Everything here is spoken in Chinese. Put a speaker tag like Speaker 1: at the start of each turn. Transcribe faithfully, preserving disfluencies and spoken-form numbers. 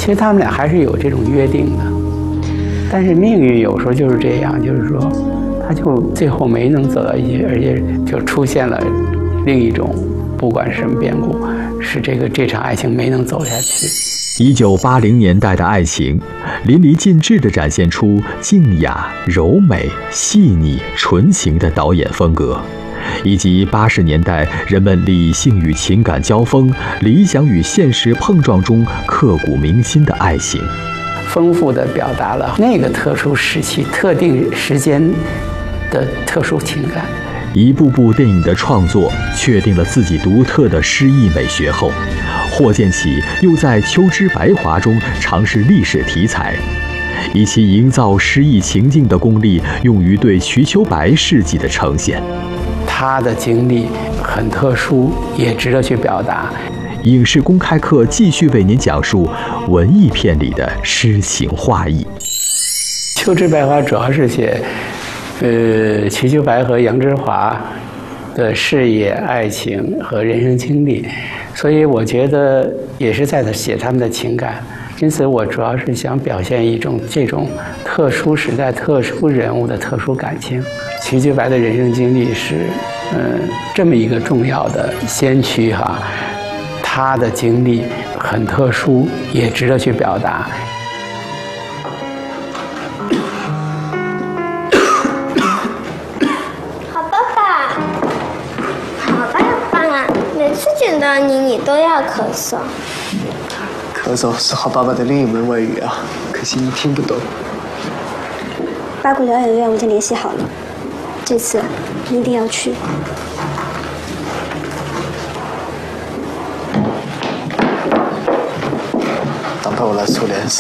Speaker 1: 其实他们俩还是有这种约定的，但是命运有时候就是这样，就是说，他就最后没能走到一起，而且就出现了另一种，不管是什么变故，使这个这场爱情没能走下去。
Speaker 2: 一九八零年代的爱情，淋漓尽致地展现出静雅、柔美、细腻、纯情的导演风格，以及八十年代人们理性与情感交锋、理想与现实碰撞中刻骨铭心的爱情，
Speaker 1: 丰富地表达了那个特殊时期、特定时间的特殊情感。
Speaker 2: 一部部电影的创作确定了自己独特的诗意美学后，霍建起又在《秋之白华》中尝试历史题材，以其营造诗意情境的功力用于对瞿秋白事迹的呈现。
Speaker 1: 他的经历很特殊，也值得去表达。
Speaker 2: 影视公开课继续为您讲述文艺片里的诗情画意。
Speaker 1: 《秋之白华》主要是写呃，瞿秋白和杨之华的事业、爱情和人生经历，所以我觉得也是在写他们的情感。因此，我主要是想表现一种这种特殊时代、特殊人物的特殊感情。瞿秋白的人生经历是，嗯、呃，这么一个重要的先驱哈，他的经历很特殊，也值得去表达。
Speaker 3: 见到你，你都要咳嗽。
Speaker 4: 咳嗽是好爸爸的另一门外语啊，可惜你听不懂。
Speaker 5: 八股疗养院我已经联系好了，这次你一定要去。
Speaker 4: 等陪我来苏联。